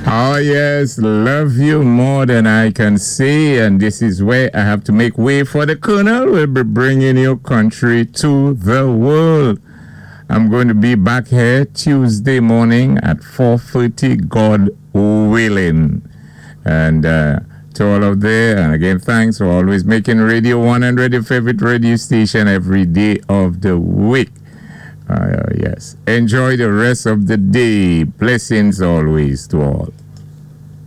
Oh, yes, love you more than I can say. And this is where I have to make way for the Colonel. We'll be bringing your country to the world. I'm going to be back here Tuesday morning at 4:30, God willing. And to all of there, and again, thanks for always making Radio 100 your favorite radio station every day of the week. Yes. Enjoy the rest of the day. Blessings always to all.